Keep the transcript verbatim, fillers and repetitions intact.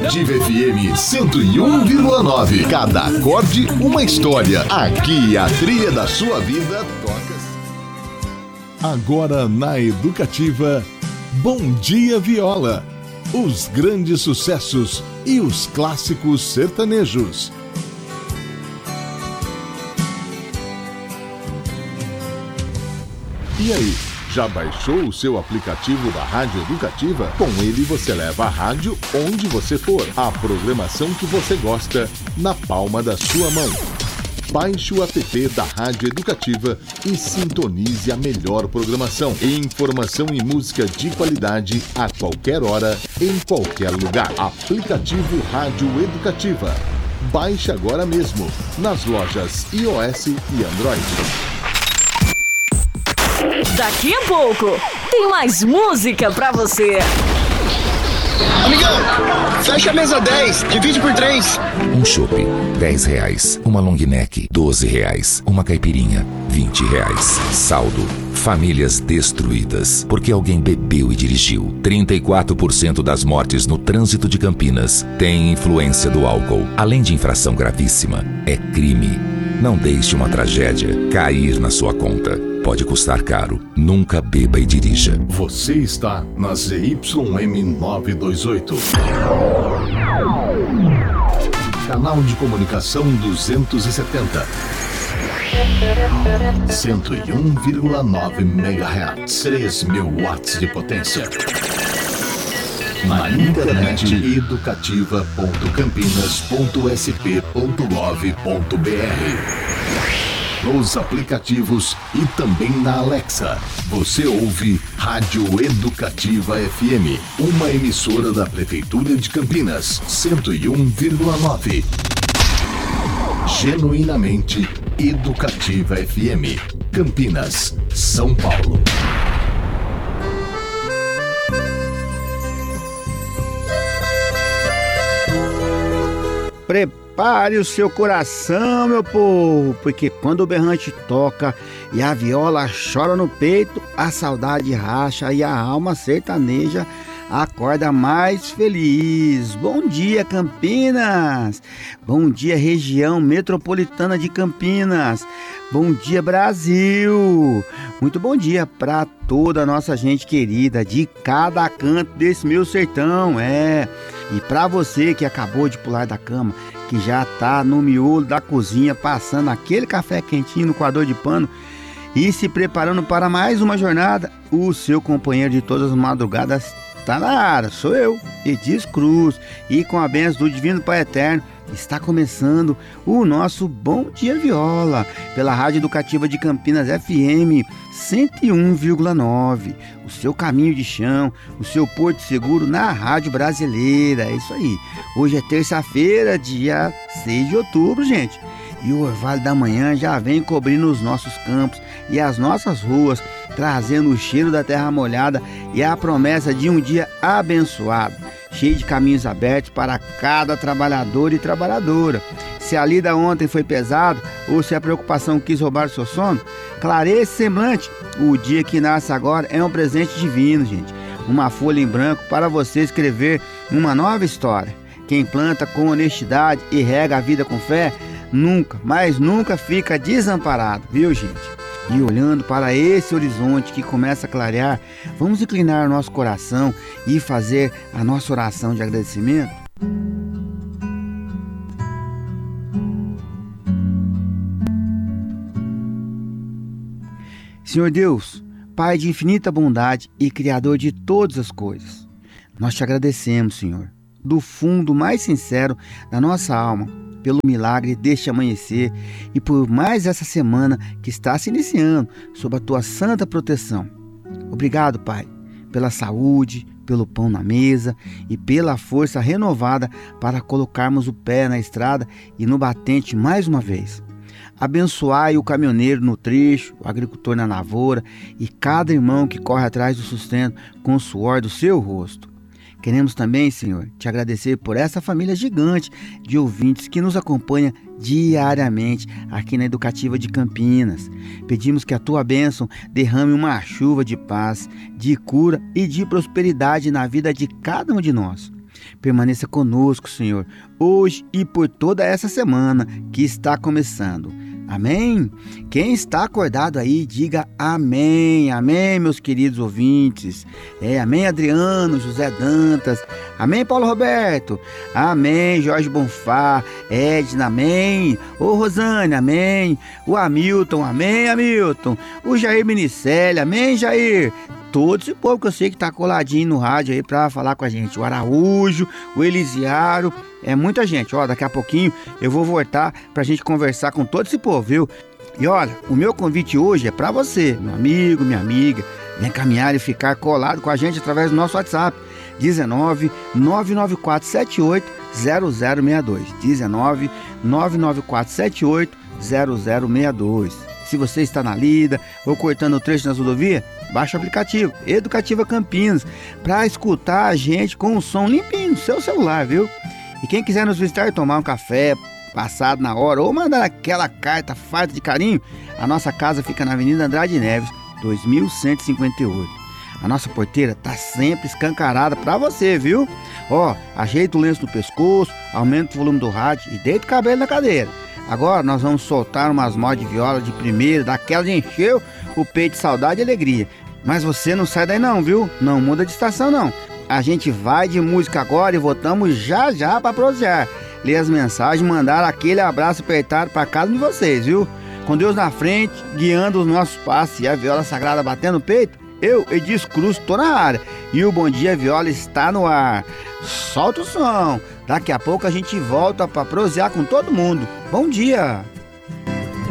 Educativa F M cento e um vírgula nove. Cada acorde, uma história. Aqui a trilha da sua vida toca. Agora na Educativa, Bom Dia Viola. Os grandes sucessos e os clássicos sertanejos. E aí, já baixou o seu aplicativo da Rádio Educativa? Com ele você leva a rádio onde você for. A programação que você gosta na palma da sua mão. Baixe o app da Rádio Educativa e sintonize a melhor programação. Informação e música de qualidade a qualquer hora, em qualquer lugar. Aplicativo Rádio Educativa. Baixe agora mesmo nas lojas iOS e Android. Daqui a pouco tem mais música pra você. Amigão, fecha a mesa dez, divide por três. Um chopp, dez reais. Uma long neck, doze reais. Uma caipirinha, vinte reais. Saldo, famílias destruídas, porque alguém bebeu e dirigiu. trinta e quatro por cento das mortes no trânsito de Campinas têm influência do álcool. Além de infração gravíssima, é crime. Não deixe uma tragédia cair na sua conta. Pode custar caro. Nunca beba e dirija. Você está na Z Y M novecentos e vinte e oito. Canal de comunicação duzentos e setenta. cento e um vírgula nove megahertz. três mil watts de potência. Na internet, educativa ponto campinas ponto s p ponto gov ponto b r. Nos aplicativos e também na Alexa. Você ouve Rádio Educativa F M, uma emissora da Prefeitura de Campinas, cento e um vírgula nove. Genuinamente Educativa F M, Campinas, São Paulo. Prepare o seu coração, meu povo, porque quando o berrante toca e a viola chora no peito, a saudade racha e a alma sertaneja acorda mais feliz. Bom dia, Campinas! Bom dia, região metropolitana de Campinas! Bom dia, Brasil! Muito bom dia para toda a nossa gente querida de cada canto desse meu sertão, é... E para você que acabou de pular da cama, que já tá no miolo da cozinha, passando aquele café quentinho no coador de pano e se preparando para mais uma jornada, o seu companheiro de todas as madrugadas tá na área, sou eu, Edis Cruz, e com a bênção do Divino Pai Eterno, está começando o nosso Bom Dia Viola, pela Rádio Educativa de Campinas F M cento e um vírgula nove, o seu caminho de chão, o seu porto seguro na Rádio Brasileira. É isso aí, hoje é terça-feira, dia seis de outubro, gente, e o orvalho da manhã já vem cobrindo os nossos campos e as nossas ruas, trazendo o cheiro da terra molhada e a promessa de um dia abençoado, cheio de caminhos abertos para cada trabalhador e trabalhadora. Se a lida ontem foi pesada ou se a preocupação quis roubar o seu sono, clareie esse semblante. O dia que nasce agora é um presente divino, gente. Uma folha em branco para você escrever uma nova história. Quem planta com honestidade e rega a vida com fé, nunca, mas nunca fica desamparado, viu, gente? E olhando para esse horizonte que começa a clarear, vamos inclinar o nosso coração e fazer a nossa oração de agradecimento? Senhor Deus, Pai de infinita bondade e Criador de todas as coisas, nós te agradecemos, Senhor, do fundo mais sincero da nossa alma, pelo milagre deste amanhecer e por mais essa semana que está se iniciando sob a tua santa proteção. Obrigado, Pai, pela saúde, pelo pão na mesa e pela força renovada para colocarmos o pé na estrada e no batente mais uma vez. Abençoai o caminhoneiro no trecho, o agricultor na lavoura e cada irmão que corre atrás do sustento com o suor do seu rosto. Queremos também, Senhor, te agradecer por essa família gigante de ouvintes que nos acompanha diariamente aqui na Educativa de Campinas. Pedimos que a tua bênção derrame uma chuva de paz, de cura e de prosperidade na vida de cada um de nós. Permaneça conosco, Senhor, hoje e por toda essa semana que está começando. Amém? Quem está acordado aí, diga amém. Amém, meus queridos ouvintes. É, amém, Adriano, José Dantas. Amém, Paulo Roberto. Amém, Jorge Bonfá. Edna, amém. Ô, Rosane, amém. O Hamilton, amém, Hamilton. O Jair Minicelli, amém, Jair. Todo esse povo que eu sei que tá coladinho no rádio aí pra falar com a gente. O Araújo, o Elisiário, é muita gente. Ó, daqui a pouquinho eu vou voltar pra gente conversar com todo esse povo, viu? E olha, o meu convite hoje é pra você, meu amigo, minha amiga, vem caminhar e ficar colado com a gente através do nosso WhatsApp, dezenove, nove nove quatro sete oito, zero zero seis dois, dezenove, nove nove quatro sete oito, zero zero seis dois. Se você está na lida ou cortando o trecho nas rodovias, baixe o aplicativo Educativa Campinas para escutar a gente com um som limpinho no seu celular, viu? E quem quiser nos visitar e tomar um café passado na hora ou mandar aquela carta farta de carinho, a nossa casa fica na Avenida Andrade Neves, dois mil cento e cinquenta e oito. A nossa porteira tá sempre escancarada para você, viu? Ó, ajeita o lenço no pescoço, aumenta o volume do rádio e deita o cabelo na cadeira. Agora nós vamos soltar umas modas de viola de primeira, daquela de encher o peito de saudade e alegria. Mas você não sai daí não, viu? Não muda de estação não. A gente vai de música agora e voltamos já já para prosear. Ler as mensagens, mandar aquele abraço apertado para casa de vocês, viu? Com Deus na frente, guiando os nossos passos e a viola sagrada batendo no peito, eu, Edis Cruz, tô na área. E o Bom Dia Viola está no ar. Solta o som. Daqui a pouco a gente volta para prosear com todo mundo. Bom dia!